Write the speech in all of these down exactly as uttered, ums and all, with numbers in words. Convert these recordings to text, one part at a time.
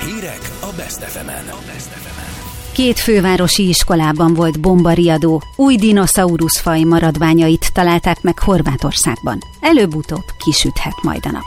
Hírek a Best ef emen. Két fővárosi iskolában volt bombariadó, új dinoszauruszfaj maradványait találták meg Horvátországban. Előbb-utóbb kisüthet majd a nap.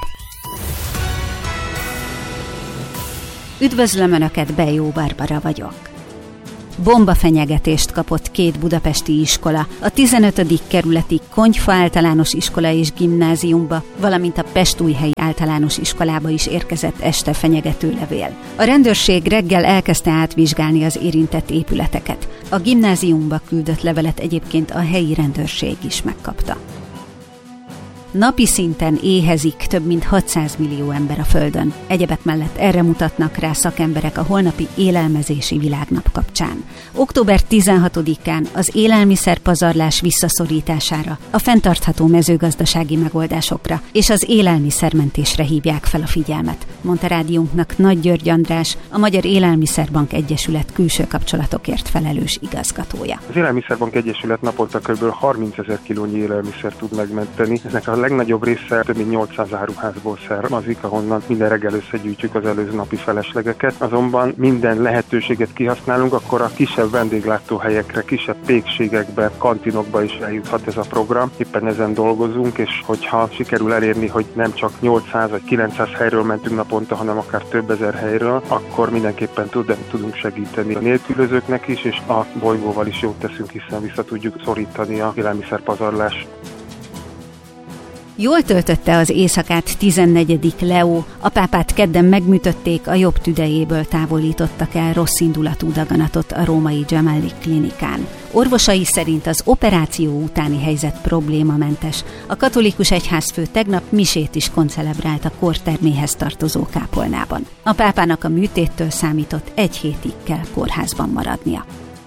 Üdvözlöm Önöket, Bejó Barbara vagyok. Bombafenyegetést kapott két budapesti iskola, a tizenötödik kerületi Konyfa általános iskola és gimnáziumba, valamint a Pestújhelyi általános iskolába is érkezett este fenyegető levél. A rendőrség reggel elkezdte átvizsgálni az érintett épületeket. A gimnáziumba küldött levelet egyébként a helyi rendőrség is megkapta. Napi szinten éhezik több mint hatszáz millió ember a Földön. Egyebek mellett erre mutatnak rá szakemberek a holnapi élelmezési világnap kapcsán. október tizenhatodikán az élelmiszerpazarlás visszaszorítására, a fenntartható mezőgazdasági megoldásokra és az élelmiszermentésre hívják fel a figyelmet, mondta rádiónknak Nagy György András, a Magyar Élelmiszerbank Egyesület külső kapcsolatokért felelős igazgatója. Az Élelmiszerbank Egyesület naponta kb. harmincezer kilónyi élelmiszer tud megmenteni. Ezek a legnagyobb része több mint nyolcszáz áruházból származik, ahonnan minden reggel összegyűjtjük az előző napi feleslegeket. Azonban minden lehetőséget kihasználunk, akkor a kisebb vendéglátóhelyekre, kisebb pékségekbe, kantinokba is eljuthat ez a program. Éppen ezen dolgozunk, és hogyha sikerül elérni, hogy nem csak nyolcszáz vagy kilencszáz helyről mentünk naponta, hanem akár több ezer helyről, akkor mindenképpen tudunk segíteni a nélkülözőknek is, és a bolygóval is jót teszünk, hiszen vissza tudjuk szorítani a élelmiszerpazarlást. Jól töltötte az éjszakát tizennegyedik Leó, a pápát kedden megműtötték, a jobb tüdejéből távolítottak el rosszindulatú daganatot a római Gemelli klinikán. Orvosai szerint az operáció utáni helyzet problémamentes. A katolikus egyházfő tegnap misét is koncelebrált a korterméhez tartozó kápolnában. A pápának a műtéttől számított egy hétig kell kórházban maradnia.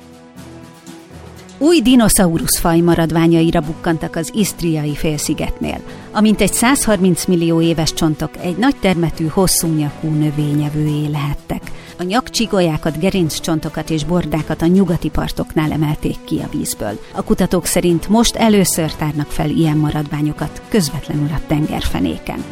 Új dinoszauruszfaj maradványaira bukkantak az isztriai félszigetnél. A mintegy száz harminc millió éves csontok egy nagy termetű, hosszú nyakú növényevőjé lehettek. A nyakcsigolyákat, gerinccsontokat és bordákat a nyugati partoknál emelték ki a vízből. A kutatók szerint most először tárnak fel ilyen maradványokat közvetlenül a tengerfenéken.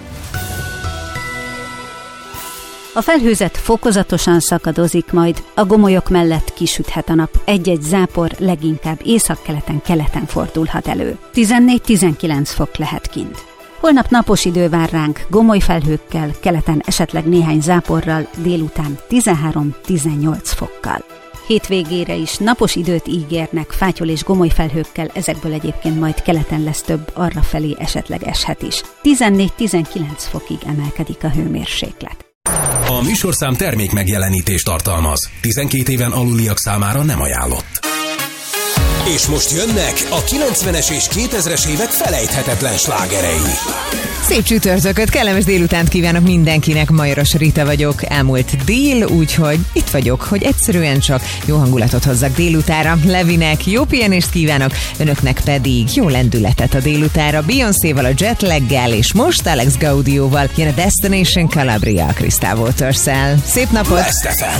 A felhőzet fokozatosan szakadozik majd, a gomolyok mellett kisüthet a nap, egy-egy zápor leginkább északkeleten, keleten fordulhat elő. tizennégy-tizenkilenc fok lehet kint. Holnap napos idő vár ránk, gomoly felhőkkel, keleten esetleg néhány záporral, délután tizenhárom-tizennyolc fokkal. Hétvégére is napos időt ígérnek, fátyol és gomoly felhőkkel, ezekből egyébként majd keleten lesz több, arrafelé esetleg eshet is. tizennégy-tizenkilenc fokig emelkedik a hőmérséklet. A műsorszám termék megjelenítést tartalmaz. tizenkét éven aluliak számára nem ajánlott. És most jönnek a kilencvenes és kétezres évek felejthetetlen slágerei. Szép csütörtököt, kellemes délutánt kívánok mindenkinek, Majoros Rita vagyok, elmúlt dél, úgyhogy itt vagyok, hogy egyszerűen csak jó hangulatot hozzak délutára. Levinek jó pihenést kívánok, önöknek pedig jó lendületet a délutára. Beyoncéval, a Jetlaggel és most Alex Gaudióval jön a Destination Calabria Crystal Waters-szel. Szép napot! Best ef em.